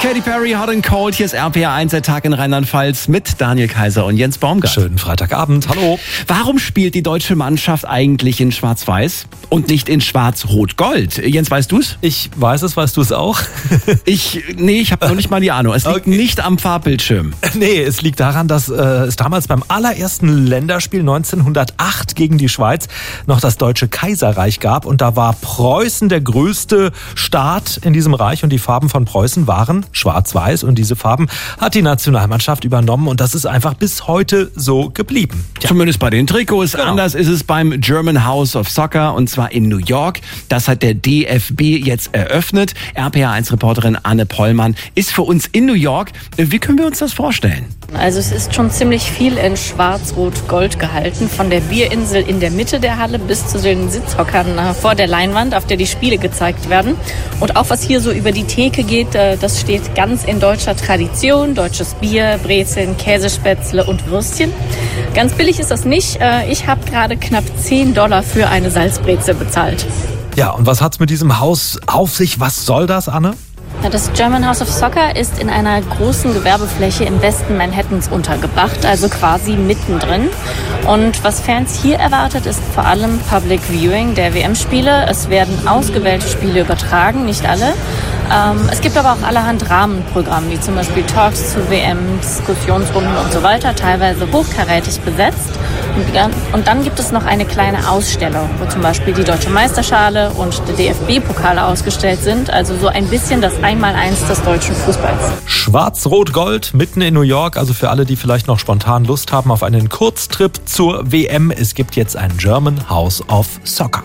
Katy Perry, Hot and Cold. Hier ist RPR1, der Tag in Rheinland-Pfalz mit Daniel Kaiser und Jens Baumgart. Schönen Freitagabend, hallo. Warum spielt die deutsche Mannschaft eigentlich in Schwarz-Weiß und nicht in Schwarz-Rot-Gold? Jens, weißt du's? Ich weiß es, weißt du es auch? Ich habe noch nicht mal die Ahnung. Es liegt nicht am Farbbildschirm. Nee, es liegt daran, dass es damals beim allerersten Länderspiel 1908 gegen die Schweiz noch das Deutsche Kaiserreich gab. Und da war Preußen der größte Staat in diesem Reich. Und die Farben von Preußen waren schwarz-weiß. Und diese Farben hat die Nationalmannschaft übernommen. Und das ist einfach bis heute so geblieben. Ja. Zumindest bei den Trikots. Genau. Anders ist es beim German House of Soccer. Und zwar in New York. Das hat der DFB jetzt eröffnet. RPR1-Reporterin Anne Pollmann ist für uns in New York. Wie können wir uns das vorstellen? Also es ist schon ziemlich viel in Schwarz-Rot-Gold gehalten. Von der Bierinsel in der Mitte der Halle bis zu den Sitzhockern vor der Leinwand, auf der die Spiele gezeigt werden. Und auch was hier so über die Theke geht, das steht ganz in deutscher Tradition. Deutsches Bier, Brezeln, Käsespätzle und Würstchen. Ganz billig ist das nicht. Ich habe gerade knapp $10 für eine Salzbrezel bezahlt. Ja, und was hat's mit diesem Haus auf sich? Was soll das, Anne? Das German House of Soccer ist in einer großen Gewerbefläche im Westen Manhattans untergebracht, also quasi mittendrin. Und was Fans hier erwartet, ist vor allem Public Viewing der WM-Spiele. Es werden ausgewählte Spiele übertragen, nicht alle. Es gibt aber auch allerhand Rahmenprogramme, wie zum Beispiel Talks zu WM, Diskussionsrunden und so weiter, teilweise hochkarätig besetzt. Und dann gibt es noch eine kleine Ausstellung, wo zum Beispiel die Deutsche Meisterschale und der DFB-Pokale ausgestellt sind. Also so ein bisschen das Einmaleins des deutschen Fußballs. Schwarz-Rot-Gold mitten in New York. Also für alle, die vielleicht noch spontan Lust haben auf einen Kurztrip zur WM. Es gibt jetzt ein German House of Soccer.